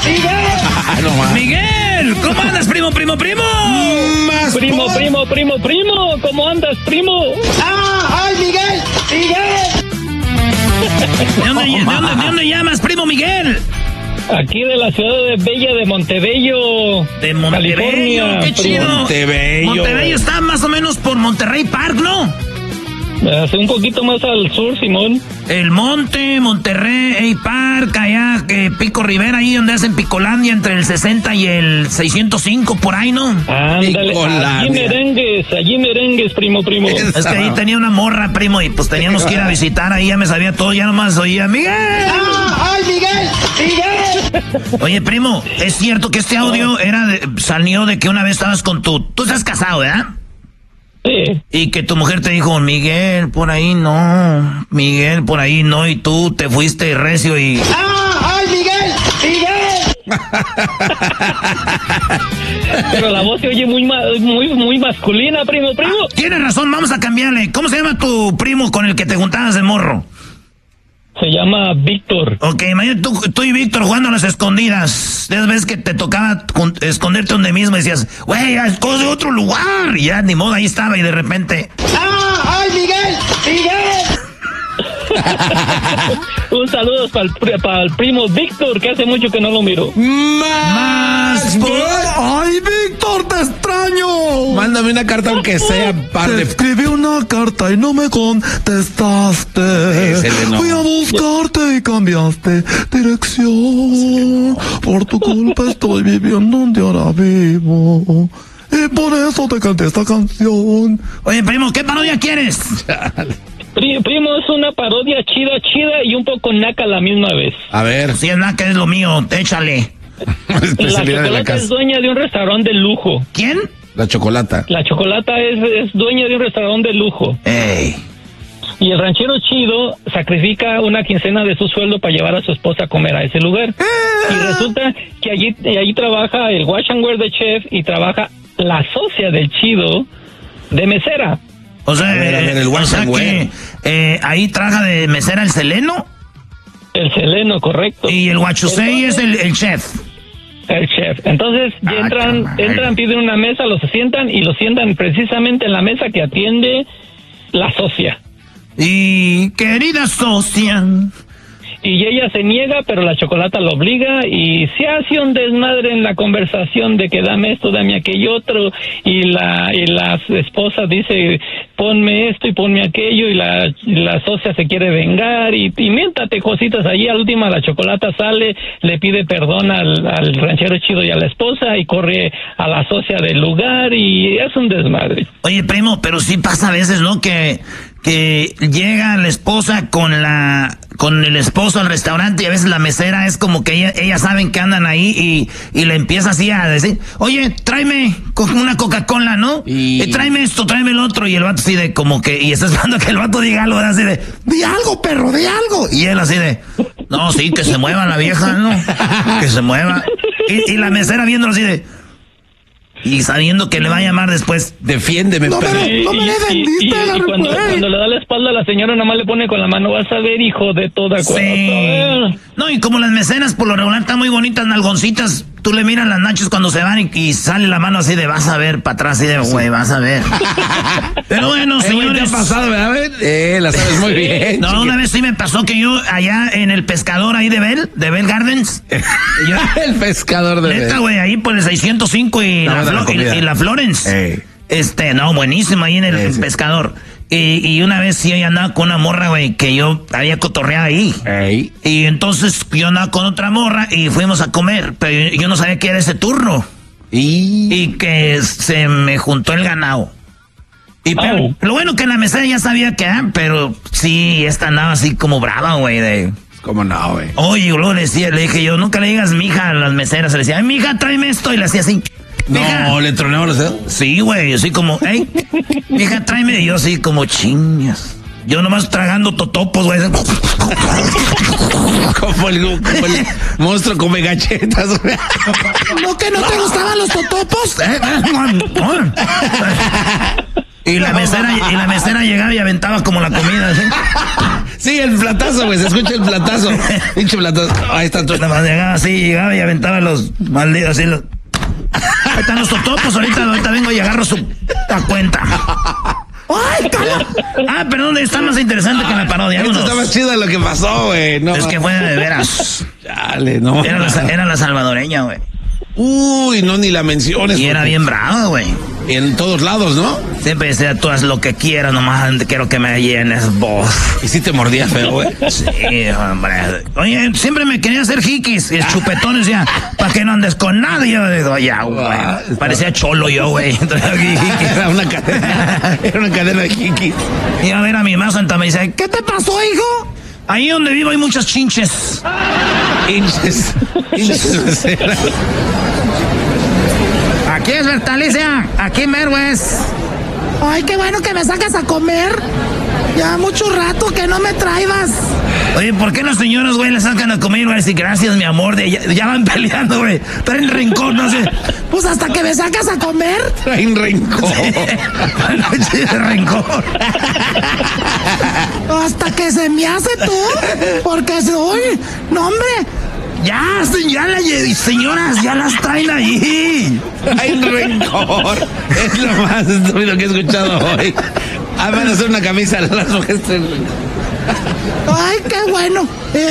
No más. Miguel, ¿cómo andas, primo? Más Primo, ¿cómo andas, primo? ¡Ay, Miguel! ¿De dónde llamas, primo Miguel? Aquí de la ciudad de Bella de Montebello. De Montebello, California, qué chido. Montebello está más o menos por Monterrey Park, ¿no? Hace un poquito más al sur, Simón. El Monte, Monterrey Park, allá, Pico Rivera, ahí donde hacen Picolandia, entre el 60 y el 605, por ahí, ¿no? Ándale, allí merengues, primo. Es que ahí tenía una morra, primo, y pues teníamos que ir a visitar, ahí ya me sabía todo, ya nomás oía, ¡Miguel! ¡Ay, Miguel! Oye, primo, ¿es cierto que este audio salió de que una vez estabas con tú estás casado, ¿verdad? Sí. Y que tu mujer te dijo, Miguel, por ahí no, y tú te fuiste recio y... ¡Ay, Miguel! Pero la voz se oye muy masculina, primo. Tienes razón, vamos a cambiarle. ¿Cómo se llama tu primo con el que te juntabas de morro? Se llama Víctor. Ok, mañana tú y Víctor jugando a las escondidas. De veces que te tocaba esconderte donde mismo y decías, güey, escoge otro lugar. Y ya, ni modo, ahí estaba y de repente... ¡Ay, Miguel! Un saludo para el primo Víctor, que hace mucho que no lo miro. Más. ¡Ay, Víctor, te extraño! Mándame una carta aunque sea par Te de... escribí una carta y no me contestaste. No. Fui a buscarte y cambiaste dirección. Por tu culpa estoy viviendo donde ahora vivo. Y por eso te canté esta canción. Oye, primo, ¿qué parodia quieres? Primo, es una parodia chida y un poco naca a la misma vez. A ver. Si es naca, es lo mío, échale. La Chocolata es dueña de un restaurante de lujo. ¿Quién? La Chocolata. La Chocolata es dueña de un restaurante de lujo. Ey. Y el ranchero chido sacrifica una quincena de su sueldo para llevar a su esposa a comer a ese lugar. Y resulta que allí trabaja el wash and wear de chef y trabaja la socia del chido de mesera. O sea, el que ahí trabaja de mesera el Seleno. El Seleno, correcto. Y el Huachusei es el chef. El chef. Entonces entran, piden una mesa, los sientan precisamente en la mesa que atiende la socia. Y querida socia. Y ella se niega, pero la Chocolata lo obliga y se hace un desmadre en la conversación de que dame esto, dame aquello otro, y la esposa dice ponme esto y ponme aquello, y la socia se quiere vengar y miéntate cositas allí. Al último la Chocolata sale, le pide perdón al ranchero chido y a la esposa y corre a la socia del lugar y es un desmadre. Oye, primo, pero sí pasa a veces, ¿no? Que llega la esposa con el esposo al restaurante y a veces la mesera es como que ellas saben que andan ahí y le empieza así a decir, oye, tráeme una Coca-Cola, ¿no? Y tráeme esto, tráeme el otro, y el vato así de como que, y estás esperando que el vato diga algo, así de, di algo, perro, di algo, y él así de, no, sí, que se mueva la vieja, ¿no? Que se mueva, y la mesera viéndolo así de, y sabiendo que le va a llamar después, defiéndeme, No me vendiste y cuando le da la espalda a la señora, nomás le pone con la mano, vas a ver, hijo de toda cosa. Sí. No, y como las meseras por lo regular están muy bonitas, nalgoncitas, tú le miras las nachos cuando se van y sale la mano así de vas a ver para atrás, así de güey, vas a ver. Pero bueno, señores. ¿Te ha pasado, verdad? La sabes muy bien. No, una vez sí me pasó que yo allá en el pescador ahí de Bell Gardens. El pescador de Bell. Neta, güey, ahí por el 605 y la Florence. No, buenísimo ahí en el pescador. Y una vez sí yo andaba con una morra, güey, que yo había cotorreado ahí. Y entonces yo andaba con otra morra y fuimos a comer, pero yo no sabía que era ese turno. Y que se me juntó el ganado. Y pero, lo bueno que en la mesera ya sabía que, pero sí, esta andaba así como brava, güey, de... ¿Cómo no, güey? Oye, luego le dije yo, nunca le digas mija a las meseras. Le decía, ay, mija, tráeme esto. Y le hacía así. Mija. No, ¿le tronaba los dedos? Sí, güey, así como, hey, mija, tráeme. Y yo así como, chingas. Yo nomás tragando totopos, güey. Como el monstruo come galletas, güey. ¿No que no te gustaban los totopos? Y la mesera llegaba y aventaba como la comida, ¿sí? Sí, el platazo, güey, se escucha el platazo. Pinche platazo. Ahí está todo. Nada más llegaba y aventaba los malditos así los... Ahí están los totopos, ahorita vengo y agarro su cuenta. ¡Ay, cala! Ah, perdón, está más interesante que la parodia. Esto está más chido de lo que pasó, güey. No, es que fue de veras. Chale, no. Era la salvadoreña, güey. Uy, no, ni la menciones. Y era bien bravo, güey. En todos lados, ¿no? Siempre decía, tú haz lo que quieras, nomás quiero que me llenes vos. Y sí te mordía feo, güey. Sí, hombre. Oye, siempre me quería hacer jiquis. Y el chupetón decía, ¿para qué no andes con nadie? Yo digo, ya, güey. Parecía cholo yo, güey. Era una cadena de jiquis. Y a ver a mi más santa me dice, ¿qué te pasó, hijo? Ahí donde vivo hay muchas chinches. Hinches meseras. Aquí es Bertalicia, aquí mero es. Ay, qué bueno que me sacas a comer. Ya mucho rato que no me traigas. Oye, ¿por qué las señoras, güey, le sacan a comer y van a decir gracias, mi amor? Ya van peleando, güey. Traen rencor, no sé. Pues hasta que me sacas a comer. Traen rencor. Noche de rencor. Hasta que se me hace tú. Porque soy. No, hombre. Ya, señoras, ya las traen ahí. Traen rencor. Es lo más estúpido que he escuchado hoy. Van a hacer una camisa a las mujeres. Ay, qué bueno.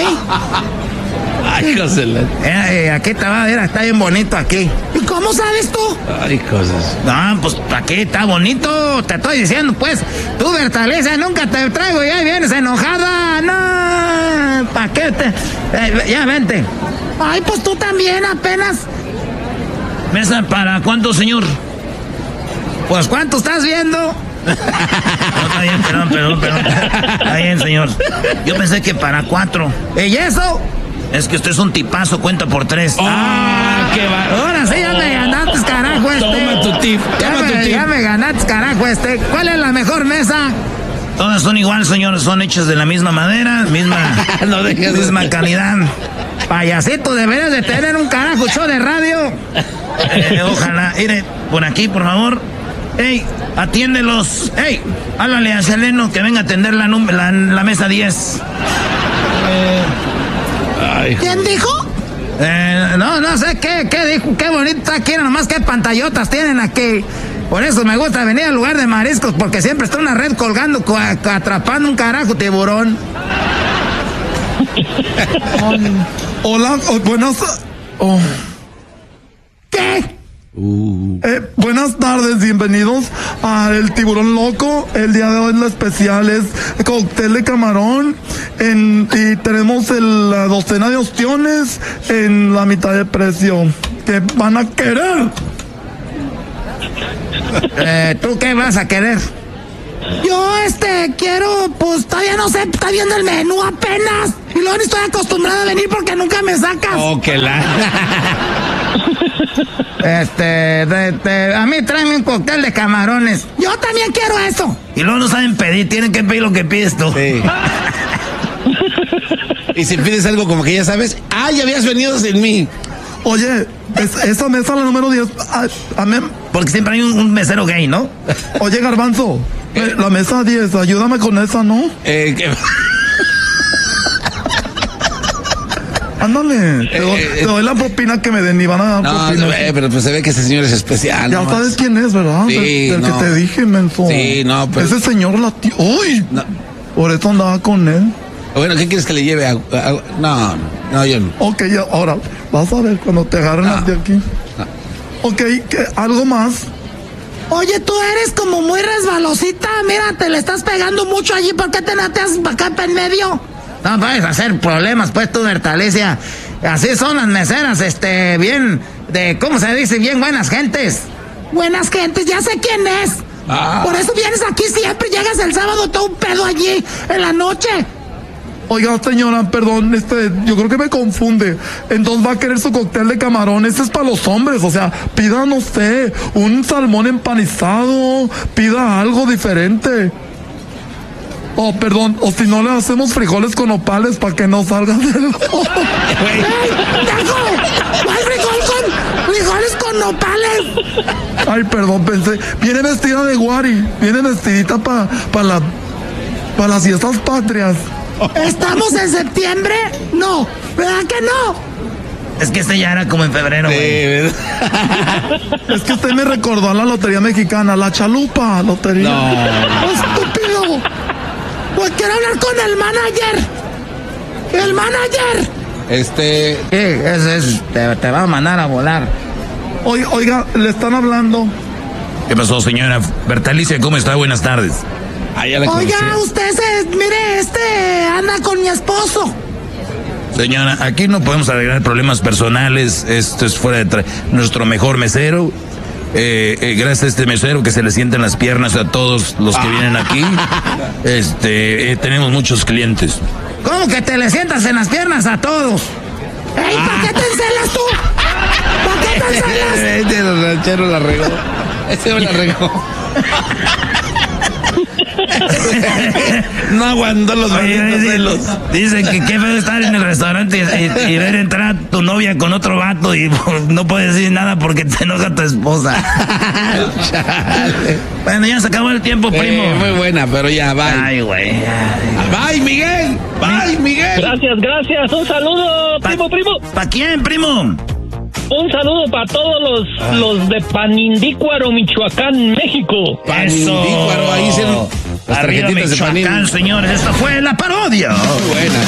Ay, cosas. Aquí te va a ver, está bien bonito aquí. ¿Y cómo sabes tú? Ay, cosas. No, pues aquí está bonito, te estoy diciendo, pues. Tú, Bertalicia, nunca te traigo y ahí vienes enojada. No, ¿para qué te...? Ya, vente. Ay, pues tú también, apenas. ¿Mesa para cuánto, señor? Pues, ¿cuánto estás viendo? No, está bien, perdón. Está bien, señor. Yo pensé que para 4. ¿Y eso? Es que usted es un tipazo, cuenta por 3. ¡Qué va! Ahora sí ya me ganaste, carajo, Toma tu tip, Ya me ganaste, carajo, ¿Cuál es la mejor mesa? Todas son igual, señores, son hechas de la misma madera, misma calidad. Payasito, deberías de tener un carajo show de radio. Ojalá. Mire, por aquí, por favor. Ey, atiéndelos. Ey, háblale a Seleno que venga a atender la mesa 10. ¿Quién dijo? No sé qué dijo, qué bonito está aquí, nomás qué pantallotas tienen aquí. Por eso me gusta venir al lugar de mariscos, porque siempre está una red colgando, atrapando un carajo tiburón. Hola, buenas... ¿Qué? Buenas tardes, bienvenidos a El Tiburón Loco. El día de hoy la especial es cóctel de camarón y tenemos la docena de ostiones en la mitad de precio. ¿Qué van a querer? ¿Tú qué vas a querer? Yo, quiero, pues todavía no sé, está viendo el menú apenas. Y luego ni estoy acostumbrado a venir porque nunca me sacas. Oh, que la... A mí tráeme un cóctel de camarones. Yo también quiero eso. Y luego no saben pedir, tienen que pedir lo que pides tú. Sí. Y si pides algo como que ya sabes, ya habías venido sin mí. Oye, esa mesa, la número 10, porque siempre hay un mesero gay, ¿no? Oye, Garbanzo, la mesa 10, ayúdame con esa, ¿no? Ándale, te doy la propina que me den y van a dar propina. Pero pues se ve que ese señor es especial. Ya sabes quién es, ¿verdad? Sí, del que te dije, menso. Sí, no, pero... Ese señor ¡Uy! No. Por eso andaba con él. Bueno, ¿qué quieres que le lleve? No, yo no. Ok, ahora, vas a ver cuando te agarren de aquí. No. Ok, ¿algo más? Oye, tú eres como muy resbalosita. Mira, te le estás pegando mucho allí. ¿Por qué te nateas acá en medio? No puedes hacer problemas, pues, tú, Bertalicia. Así son las meseras, bien, ¿cómo se dice? Bien buenas gentes. Buenas gentes, ya sé quién es. Por eso vienes aquí siempre, llegas el sábado todo un pedo allí, en la noche. Oiga, señora, perdón, yo creo que me confunde. Entonces va a querer su cóctel de camarón. Este es para los hombres, o sea, pida, no sé, un salmón empanizado, pida algo diferente. Oh, perdón, o si no le hacemos frijoles con nopales para que no salga del... ¡Ey, Tajo! ¿Cuál frijoles con nopales? Ay, perdón, pensé. Viene vestida de guari, viene vestidita para las fiestas patrias. ¿Estamos en septiembre? No, ¿verdad que no? Es que ya era como en febrero, güey. Sí, Es que usted me recordó a la Lotería Mexicana, la chalupa, lotería. no. ¡Estúpido! Pues quiero hablar con el manager. ¡El manager! Te va a mandar a volar. Oiga, le están hablando. ¿Qué pasó, señora Bertalicia? ¿Cómo está? Buenas tardes. Ah, ya la conocí. Oiga, usted mire, anda con mi esposo. Señora, aquí no podemos arreglar problemas personales. Esto es fuera de nuestro mejor mesero. Gracias a este mesero que se le sientan las piernas a todos los que vienen aquí. Tenemos muchos clientes. ¿Cómo que te le sientas en las piernas a todos? ¡Ey, ¿para qué te encelas tú? ¿Para qué te encelas? Este los rancheros la regó. Ese me la regó. No aguantó los malditos celos. Dicen que qué feo estar en el restaurante y ver entrar a tu novia con otro vato y no puedes decir nada porque te enoja tu esposa. Bueno, ya se acabó el tiempo, primo. Muy buena, pero ya, bye. Ay, güey. Bye, Miguel. Bye, Miguel. Gracias. Un saludo, primo. ¿Para quién, primo? Un saludo para todos los de Panindícuaro, Michoacán, México. Panindícuaro, ahí hicieron las Arriba tarjetitas de Michoacán, Panini. señores. Esta fue la parodia. Muy buena.